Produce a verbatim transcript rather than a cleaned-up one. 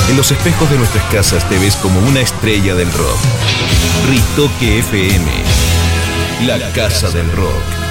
En los espejos de nuestras casas te ves como una estrella del rock. Ritoque F M, la casa del rock.